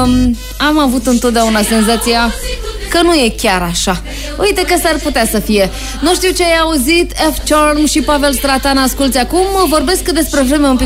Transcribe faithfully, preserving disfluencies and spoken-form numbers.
um, am avut întotdeauna senzația că nu e chiar așa. Uite că s-ar putea să fie. Nu știu ce ai auzit, F-Charm și Pavel Stratan, asculți acum. Vorbesc despre vreme un pic